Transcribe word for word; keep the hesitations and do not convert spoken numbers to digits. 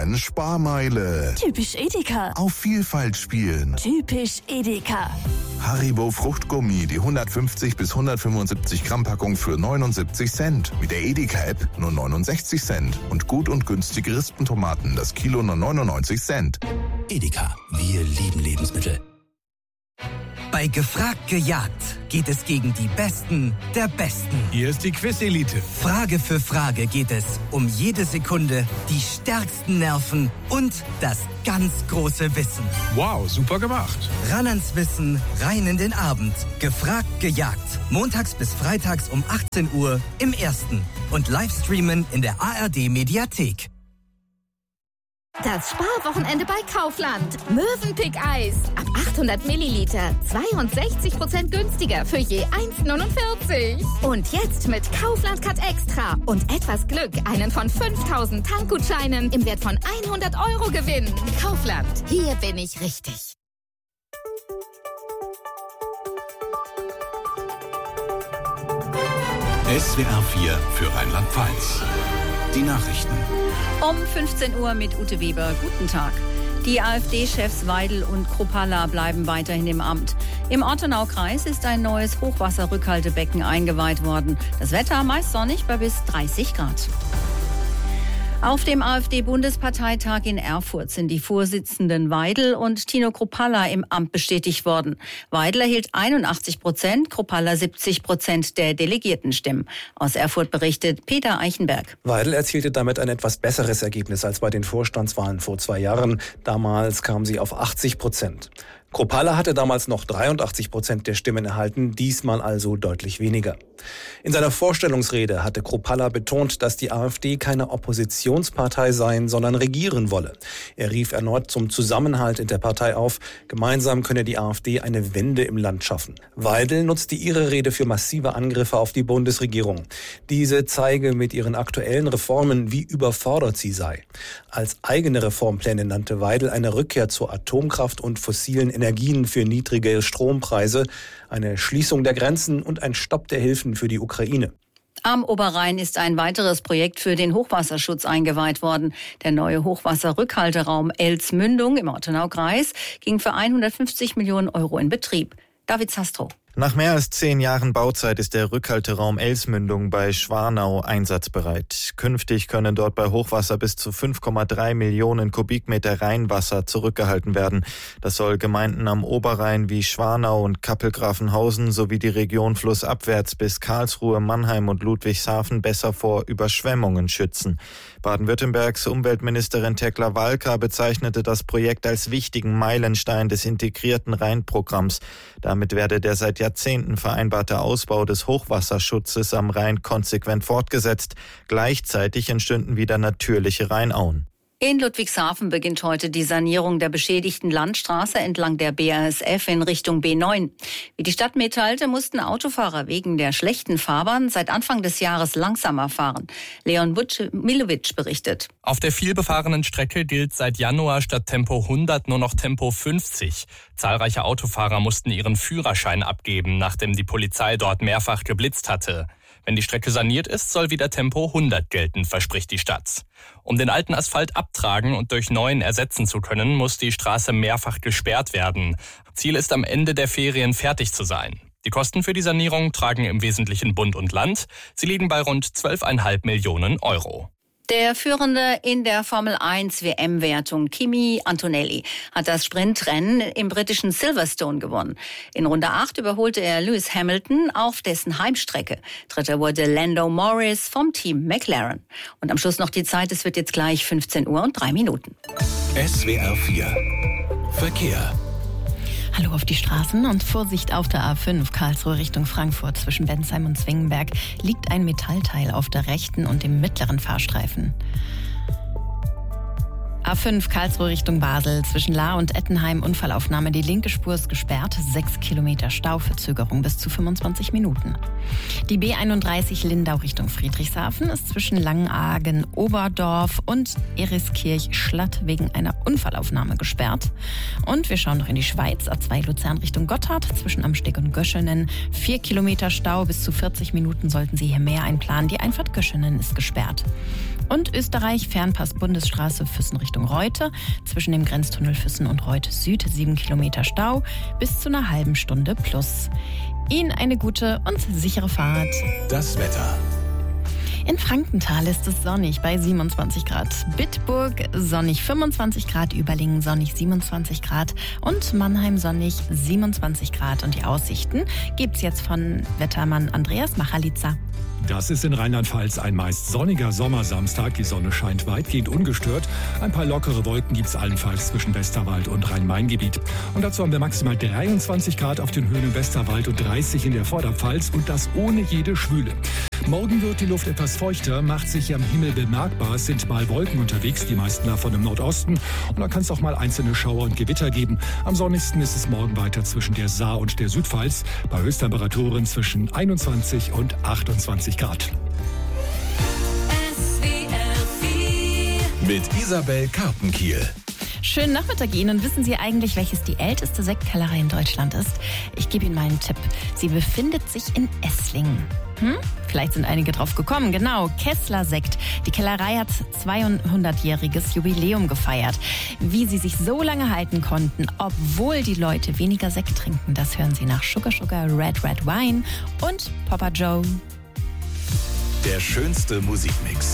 Fan Sparmeile. Typisch Edeka. Auf Vielfalt spielen. Typisch Edeka. Haribo Fruchtgummi, die hundertfünfzig bis hundertfünfundsiebzig Gramm Packung für neunundsiebzig Cent. Mit der Edeka-App nur neunundsechzig Cent. Und gut und günstige Rispentomaten, das Kilo nur neunundneunzig Cent. Edeka, wir lieben Lebensmittel. Bei Gefragt gejagt geht es gegen die Besten der Besten. Hier ist die Quiz-Elite. Frage für Frage geht es um jede Sekunde, die stärksten Nerven und das ganz große Wissen. Wow, super gemacht. Ran ans Wissen, rein in den Abend. Gefragt gejagt. Montags bis freitags um achtzehn Uhr im Ersten. Und Livestreamen in der A R D-Mediathek. Das Sparwochenende bei Kaufland. Mövenpick-Eis. Ab achthundert Milliliter. zweiundsechzig Prozent günstiger für je eins Komma neunundvierzig. Und jetzt mit Kaufland Cut Extra. Und etwas Glück einen von fünftausend Tankgutscheinen im Wert von hundert Euro gewinnen. Kaufland. Hier bin ich richtig. S W R vier für Rheinland-Pfalz. Die Nachrichten. Um fünfzehn Uhr mit Ute Weber. Guten Tag. Die AfD-Chefs Weidel und Kruppalla bleiben weiterhin im Amt. Im Ortenaukreis ist ein neues Hochwasserrückhaltebecken eingeweiht worden. Das Wetter meist sonnig bei bis dreißig Grad. Auf dem AfD-Bundesparteitag in Erfurt sind die Vorsitzenden Weidel und Tino Kruppalla im Amt bestätigt worden. Weidel erhielt einundachtzig Prozent, Kruppalla siebzig Prozent der Delegiertenstimmen. Aus Erfurt berichtet Peter Eichenberg. Weidel erzielte damit ein etwas besseres Ergebnis als bei den Vorstandswahlen vor zwei Jahren. Damals kam sie auf achtzig Prozent. Kruppalla hatte damals noch dreiundachtzig Prozent der Stimmen erhalten, diesmal also deutlich weniger. In seiner Vorstellungsrede hatte Kruppalla betont, dass die AfD keine Oppositionspartei sein, sondern regieren wolle. Er rief erneut zum Zusammenhalt in der Partei auf. Gemeinsam könne die AfD eine Wende im Land schaffen. Weidel nutzte ihre Rede für massive Angriffe auf die Bundesregierung. Diese zeige mit ihren aktuellen Reformen, wie überfordert sie sei. Als eigene Reformpläne nannte Weidel eine Rückkehr zur Atomkraft und fossilen Energien für niedrige Strompreise, eine Schließung der Grenzen und ein Stopp der Hilfen für die Ukraine. Am Oberrhein ist ein weiteres Projekt für den Hochwasserschutz eingeweiht worden. Der neue Hochwasserrückhalteraum Elsmündung im Ortenaukreis ging für hundertfünfzig Millionen Euro in Betrieb. David Sastro. Nach mehr als zehn Jahren Bauzeit ist der Rückhalteraum Elsmündung bei Schwarnau einsatzbereit. Künftig können dort bei Hochwasser bis zu fünf Komma drei Millionen Kubikmeter Rheinwasser zurückgehalten werden. Das soll Gemeinden am Oberrhein wie Schwarnau und Kappel-Grafenhausen sowie die Region flussabwärts bis Karlsruhe, Mannheim und Ludwigshafen besser vor Überschwemmungen schützen. Baden-Württembergs Umweltministerin Tekla Walker bezeichnete das Projekt als wichtigen Meilenstein des integrierten Rheinprogramms. Damit werde der seit Jahrzehnten vereinbarte Ausbau des Hochwasserschutzes am Rhein konsequent fortgesetzt. Gleichzeitig entstünden wieder natürliche Rheinauen. In Ludwigshafen beginnt heute die Sanierung der beschädigten Landstraße entlang der B A S F in Richtung B neun. Wie die Stadt mitteilte, mussten Autofahrer wegen der schlechten Fahrbahn seit Anfang des Jahres langsamer fahren. Leon Milovic berichtet. Auf der vielbefahrenen Strecke gilt seit Januar statt Tempo hundert nur noch Tempo fünfzig. Zahlreiche Autofahrer mussten ihren Führerschein abgeben, nachdem die Polizei dort mehrfach geblitzt hatte. Wenn die Strecke saniert ist, soll wieder Tempo hundert gelten, verspricht die Stadt. Um den alten Asphalt abtragen und durch neuen ersetzen zu können, muss die Straße mehrfach gesperrt werden. Ziel ist, am Ende der Ferien fertig zu sein. Die Kosten für die Sanierung tragen im Wesentlichen Bund und Land. Sie liegen bei rund zwölf Komma fünf Millionen Euro. Der Führende in der Formel eins W M-Wertung, Kimi Antonelli, hat das Sprintrennen im britischen Silverstone gewonnen. In Runde acht überholte er Lewis Hamilton auf dessen Heimstrecke. Dritter wurde Lando Norris vom Team McLaren. Und am Schluss noch die Zeit, es wird jetzt gleich fünfzehn Uhr und drei Minuten. S W R vier Verkehr. Hallo auf die Straßen und Vorsicht auf der A fünf Karlsruhe Richtung Frankfurt. Zwischen Bensheim und Zwingenberg liegt ein Metallteil auf der rechten und dem mittleren Fahrstreifen. A fünf Karlsruhe Richtung Basel. Zwischen Lahr und Ettenheim Unfallaufnahme. Die linke Spur ist gesperrt. Sechs Kilometer Stauverzögerung bis zu fünfundzwanzig Minuten. Die B einunddreißig Lindau Richtung Friedrichshafen ist zwischen Langenargen, Oberdorf und Eriskirch-Schlatt wegen einer Unfallaufnahme gesperrt. Und wir schauen noch in die Schweiz. A zwei Luzern Richtung Gotthard. Zwischen Amsteg und Göschenen. Vier Kilometer Stau bis zu vierzig Minuten sollten Sie hier mehr einplanen. Die Einfahrt Göschenen ist gesperrt. Und Österreich, Fernpass Bundesstraße Füssen Richtung Reute. Zwischen dem Grenztunnel Füssen und Reute Süd sieben Kilometer Stau bis zu einer halben Stunde plus. Ihnen eine gute und sichere Fahrt. Das Wetter. In Frankenthal ist es sonnig bei siebenundzwanzig Grad. Bitburg sonnig fünfundzwanzig Grad, Überlingen sonnig siebenundzwanzig Grad und Mannheim sonnig siebenundzwanzig Grad. Und die Aussichten gibt's jetzt von Wettermann Andreas Machalitza. Das ist in Rheinland-Pfalz ein meist sonniger Sommersamstag. Die Sonne scheint weitgehend ungestört. Ein paar lockere Wolken gibt es allenfalls zwischen Westerwald und Rhein-Main-Gebiet. Und dazu haben wir maximal dreiundzwanzig Grad auf den Höhen im Westerwald und dreißig in der Vorderpfalz und das ohne jede Schwüle. Morgen wird die Luft etwas feuchter, macht sich am Himmel bemerkbar. Es sind mal Wolken unterwegs, die meisten davon im Nordosten. Und da kann es auch mal einzelne Schauer und Gewitter geben. Am sonnigsten ist es morgen weiter zwischen der Saar und der Südpfalz. Bei Höchsttemperaturen zwischen einundzwanzig und achtundzwanzig Grad. Mit Isabel Karpenkiel. Schönen Nachmittag Ihnen. Wissen Sie eigentlich, welches die älteste Sektkellerei in Deutschland ist? Ich gebe Ihnen mal einen Tipp. Sie befindet sich in Esslingen. Hm? Vielleicht sind einige drauf gekommen. Genau, Kessler Sekt. Die Kellerei hat zweihundertjähriges Jubiläum gefeiert. Wie sie sich so lange halten konnten, obwohl die Leute weniger Sekt trinken, das hören Sie nach Sugar Sugar Red Red Wine und Papa Joe. Der schönste Musikmix.